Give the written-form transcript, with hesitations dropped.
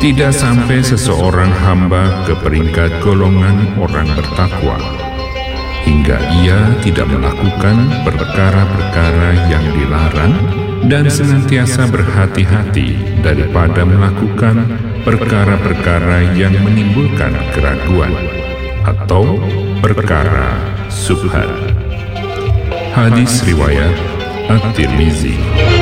tidak sampai seseorang hamba ke peringkat golongan orang bertakwa, hingga ia tidak melakukan perkara-perkara yang dilarang dan senantiasa berhati-hati daripada melakukan perkara-perkara yang menimbulkan keraguan atau perkara syubhat. Hadis riwayat At-Tirmizi.